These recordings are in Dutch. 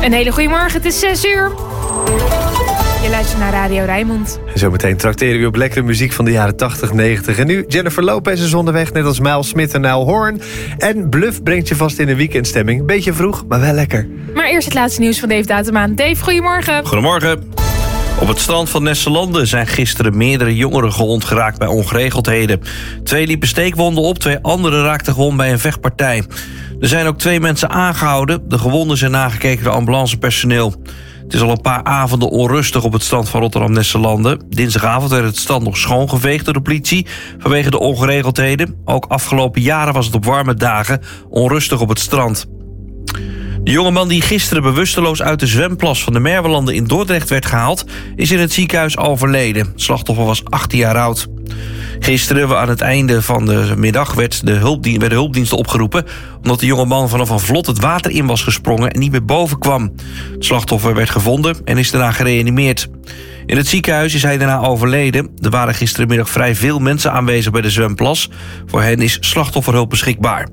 Een hele goede morgen, het is 6 uur. Je luistert naar Radio Rijnmond. Zometeen trakteren we op lekkere muziek van de jaren 80, 90. En nu Jennifer Lopez is onderweg, net als Miles Smith en Niall Horan. En Bluff brengt je vast in een weekendstemming. Beetje vroeg, maar wel lekker. Maar eerst het laatste nieuws van Dave Datemaan. Dave, goedemorgen. Goedemorgen. Op het strand van Nesselanden zijn gisteren meerdere jongeren gewond geraakt bij ongeregeldheden. 2 liepen steekwonden op, 2 anderen raakten gewond bij een vechtpartij. Er zijn ook 2 mensen aangehouden. De gewonden zijn nagekeken door ambulancepersoneel. Het is al een paar avonden onrustig op het strand van Rotterdam-Nesselanden. Dinsdagavond werd het strand nog schoongeveegd door de politie vanwege de ongeregeldheden. Ook afgelopen jaren was het op warme dagen onrustig op het strand. De jongeman die gisteren bewusteloos uit de zwemplas van de Merwelanden in Dordrecht werd gehaald, is in het ziekenhuis overleden. Het slachtoffer was 18 jaar oud. Gisteren, aan het einde van de middag, werden hulpdiensten opgeroepen omdat de jongeman vanaf een vlot het water in was gesprongen en niet meer boven kwam. Het slachtoffer werd gevonden en is daarna gereanimeerd. In het ziekenhuis is hij daarna overleden. Er waren gisterenmiddag vrij veel mensen aanwezig bij de zwemplas. Voor hen is slachtofferhulp beschikbaar.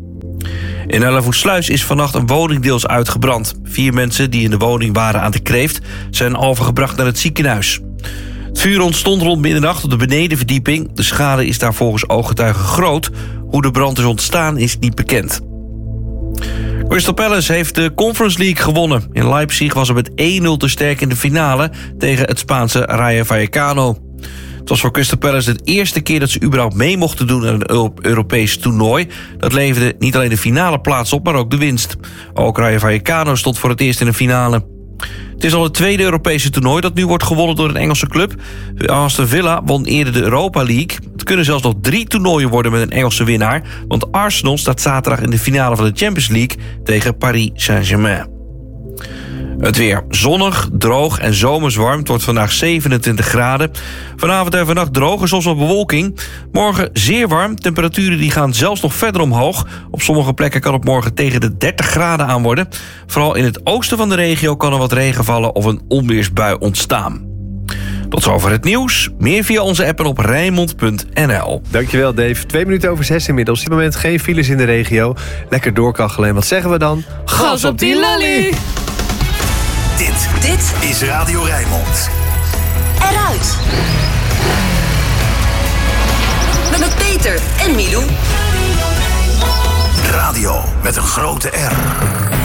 In Hellevoetsluis is vannacht een woning deels uitgebrand. 4 mensen die in de woning waren aan de Kreeft zijn overgebracht naar het ziekenhuis. Het vuur ontstond rond middernacht op de benedenverdieping. De schade is daar volgens ooggetuigen groot. Hoe de brand is ontstaan is niet bekend. Crystal Palace heeft de Conference League gewonnen. In Leipzig was het met 1-0 te sterk in de finale tegen het Spaanse Rayo Vallecano. Het was voor Crystal Palace de eerste keer dat ze überhaupt mee mochten doen aan een Europees toernooi. Dat leverde niet alleen de finale plaats op, maar ook de winst. Ook Rayo Vallecano stond voor het eerst in de finale. Het is al het tweede Europese toernooi dat nu wordt gewonnen door een Engelse club. Aston Villa won eerder de Europa League. Het kunnen zelfs nog 3 toernooien worden met een Engelse winnaar, want Arsenal staat zaterdag in de finale van de Champions League tegen Paris Saint-Germain. Het weer zonnig, droog en zomers warm. Het wordt vandaag 27 graden. Vanavond en vannacht droog en soms wat bewolking. Morgen zeer warm. Temperaturen die gaan zelfs nog verder omhoog. Op sommige plekken kan het morgen tegen de 30 graden aan worden. Vooral in het oosten van de regio kan er wat regen vallen of een onweersbui ontstaan. Tot zover het nieuws. Meer via onze app en op Rijnmond.nl. Dankjewel Dave. 2 minuten over 6 inmiddels. Op dit moment geen files in de regio. Lekker doorkachelen. En wat zeggen we dan? Gas op die lolly! Dit is Radio Rijnmond. Eruit. Met Peter en Milou. Radio met een grote R.